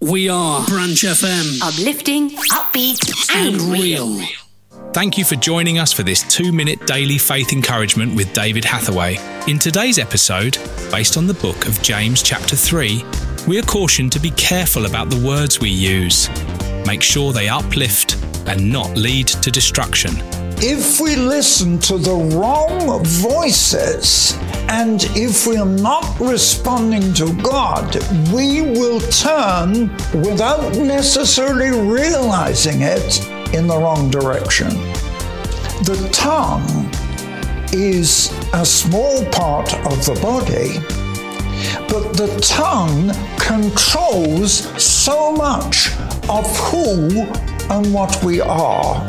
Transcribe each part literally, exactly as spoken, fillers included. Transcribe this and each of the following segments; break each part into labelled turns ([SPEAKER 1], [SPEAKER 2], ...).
[SPEAKER 1] We are Branch F M.
[SPEAKER 2] Uplifting, upbeat and, and real. real.
[SPEAKER 3] Thank you for joining us for this two-minute daily faith encouragement with David Hathaway. In today's episode, based on the book of James chapter three, we are cautioned to be careful about the words we use. Make sure they uplift and not lead to destruction.
[SPEAKER 4] If we listen to the wrong voices and if we are not responding to God, we will turn without necessarily realizing it in the wrong direction. The tongue is a small part of the body, but the tongue controls so much of who and what we are.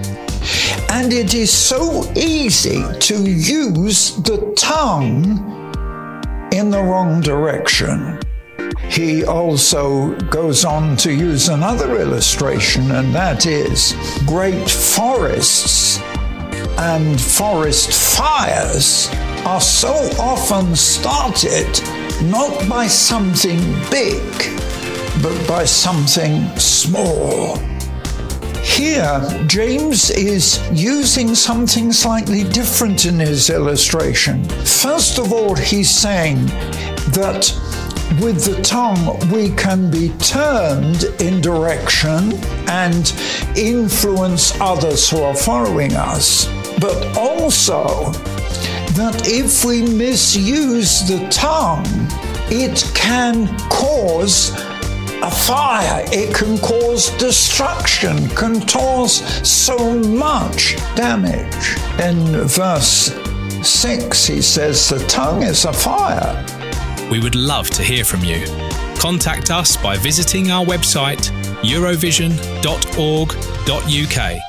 [SPEAKER 4] And it is so easy to use the tongue in the wrong direction. He also goes on to use another illustration, and that is great forests and forest fires are so often started not by something big, but by something small. Here, James is using something slightly different in his illustration. First of all, he's saying that with the tongue we can be turned in direction and influence others who are following us, but also that if we misuse the tongue, it can cause a fire, it can cause destruction, can cause so much damage. In verse six, he says, the tongue is a fire.
[SPEAKER 3] We would love to hear from you. Contact us by visiting our website, eurovision dot org dot U K.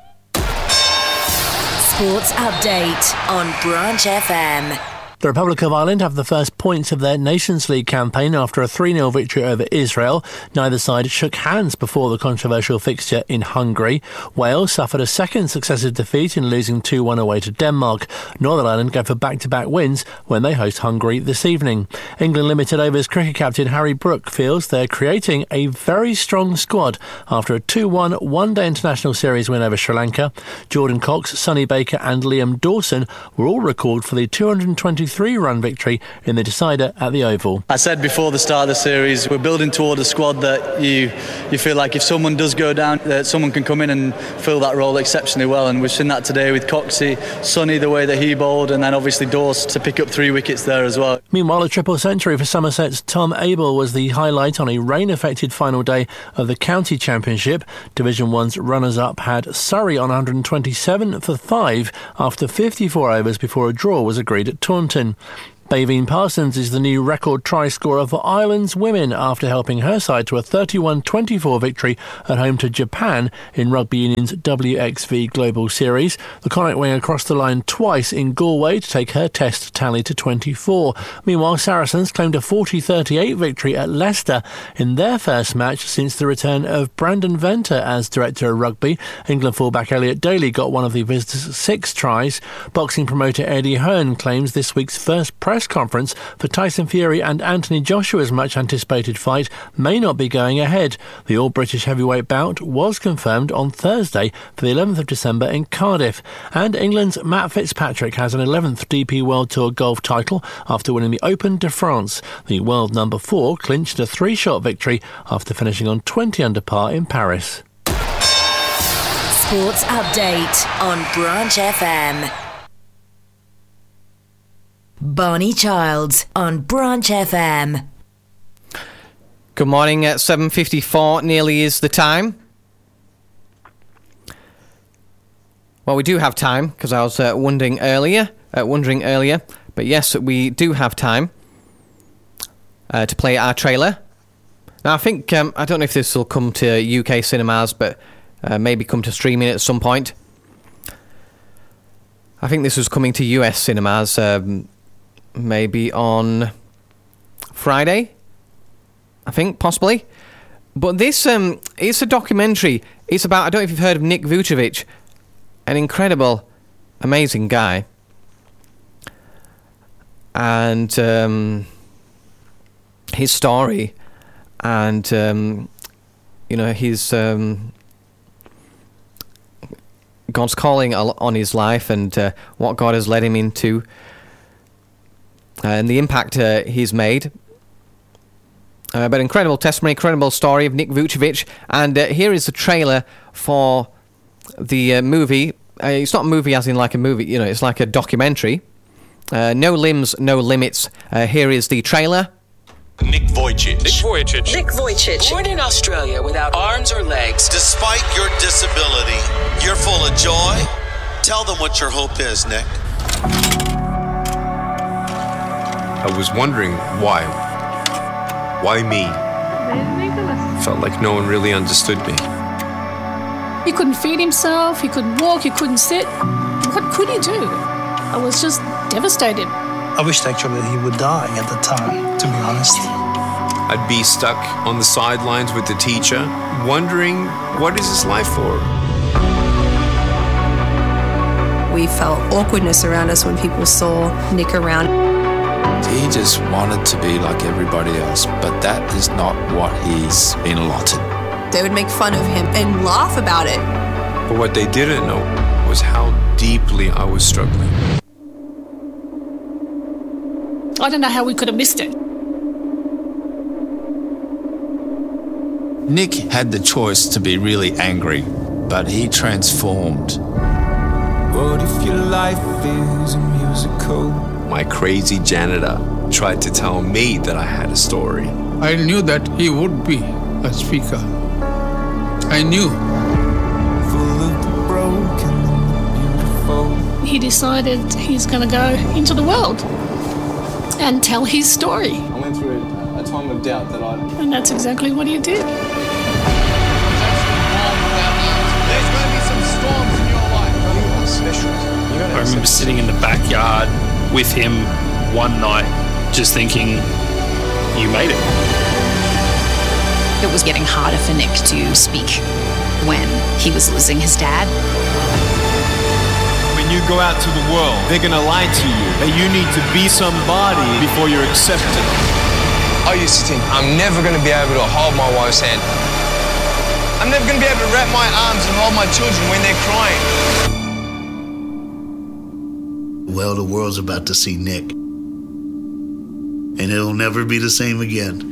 [SPEAKER 2] Sports update on Branch F M.
[SPEAKER 5] The Republic of Ireland have the first points of their Nations League campaign after a three nil victory over Israel. Neither side shook hands before the controversial fixture in Hungary. Wales suffered a second successive defeat in losing two one away to Denmark. Northern Ireland go for back-to-back wins when they host Hungary this evening. England Limited Overs cricket captain Harry Brook feels they're creating a very strong squad after a two one one-day international series win over Sri Lanka. Jordan Cox, Sonny Baker and Liam Dawson were all recalled for the two hundred twenty-three run victory in the decider at the Oval.
[SPEAKER 6] I said before the start of the series, we're building toward a squad that you you feel like if someone does go down, that someone can come in and fill that role exceptionally well, and we've seen that today with Coxey, Sonny the way that he bowled, and then obviously Dawes to pick up three wickets there as well.
[SPEAKER 5] Meanwhile, a triple century for Somerset's Tom Abel was the highlight on a rain-affected final day of the County Championship. Division one's runners-up had Surrey on one hundred twenty-seven for five after fifty-four overs before a draw was agreed at Taunton. Baveen Parsons is the new record try scorer for Ireland's women after helping her side to a thirty-one twenty-four victory at home to Japan in Rugby Union's W X V Global Series. The Connacht winger crossed the line twice in Galway to take her test tally to twenty-four. Meanwhile, Saracens claimed a forty thirty-eight victory at Leicester in their first match since the return of Brandon Venter as director of rugby. England fullback Elliot Daly got one of the visitors' six tries. Boxing promoter Eddie Hearn claims this week's first press conference for Tyson Fury and Anthony Joshua's much anticipated fight may not be going ahead. The all-British heavyweight bout was confirmed on Thursday for the eleventh of December in Cardiff. And England's Matt Fitzpatrick has an eleventh D P World Tour golf title after winning the Open de France. The world number four clinched a three-shot victory after finishing on twenty under par in Paris.
[SPEAKER 2] Sports update on Branch F M. Barney Childs on Branch F M.
[SPEAKER 7] Good morning. At seven fifty-four nearly is the time. Well, we do have time because I was uh, wondering earlier, uh, wondering earlier. But yes, we do have time uh, to play our trailer. Now, I think um, I don't know if this will come to U K cinemas, but uh, maybe come to streaming at some point. I think this was coming to U S cinemas. Um, Maybe on Friday, I think, possibly. But this, um, it's a documentary. It's about, I don't know if you've heard of Nick Vucevic, an incredible, amazing guy. And um, his story and um, you know, his um, God's calling on his life, and uh, what God has led him into, uh, and the impact uh, he's made. Uh, but incredible testimony, incredible story of Nick Vucevic, and uh, here is the trailer for the uh, movie. Uh, it's not a movie as in like a movie, you know, it's like a documentary. Uh, No Limbs, No Limits. Uh, here is the trailer.
[SPEAKER 8] Nick Vujicic.
[SPEAKER 9] Nick Vujicic.
[SPEAKER 10] Nick Vujicic.
[SPEAKER 9] Born in Australia without arms or legs.
[SPEAKER 8] Despite your disability, you're full of joy. Tell them what your hope is, Nick.
[SPEAKER 11] I was wondering why. Why me? Felt like no one really understood me.
[SPEAKER 12] He couldn't feed himself, he couldn't walk, he couldn't sit. What could he do? I was just devastated.
[SPEAKER 1] I wished actually that he would die at the time, to be honest.
[SPEAKER 11] I'd be stuck on the sidelines with the teacher, wondering what is his life for?
[SPEAKER 13] We felt awkwardness around us when people saw Nick around.
[SPEAKER 14] He just wanted to be like everybody else, but that is not what he's been allotted.
[SPEAKER 13] They would make fun of him and laugh about it.
[SPEAKER 11] But what they didn't know was how deeply I was struggling.
[SPEAKER 12] I don't know how we could have missed it.
[SPEAKER 14] Nick had the choice to be really angry, but he transformed.
[SPEAKER 15] What if your life is a musical?
[SPEAKER 11] My crazy janitor tried to tell me that I had a story.
[SPEAKER 16] I knew that he would be a speaker. I knew.
[SPEAKER 15] Full of the broken and the beautiful.
[SPEAKER 12] He decided he's going to go into the world and tell his story.
[SPEAKER 17] I went through a, a time of doubt that I...
[SPEAKER 12] And that's exactly what he did.
[SPEAKER 17] There's going to be some storms in your life. You are special.
[SPEAKER 18] I remember sitting in the backyard with him one night just thinking, you made it.
[SPEAKER 19] It was getting harder for Nick to speak when he was losing his dad.
[SPEAKER 20] When you go out to the world, they're going to lie to you that you need to be somebody before you're accepted.
[SPEAKER 17] I used to think, I'm never going to be able to hold my wife's hand. I'm never going to be able to wrap my arms and hold my children when they're crying.
[SPEAKER 21] Well, the world's about to see Nick. And it'll never be the same again.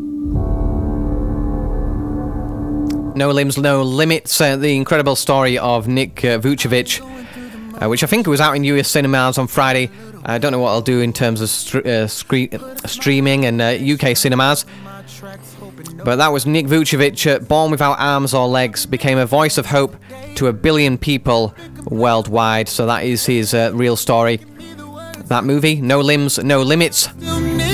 [SPEAKER 7] No Limbs, No Limits, uh, the incredible story of Nick uh, Vucevic, uh, which I think was out in U S cinemas on Friday. I don't know what I'll do in terms of st- uh, scre- uh, streaming and uh, U K cinemas. But that was Nick Vucevic, uh, born without arms or legs, became a voice of hope to a billion people worldwide. So that is his uh, real story. That movie, No Limbs, No Limits.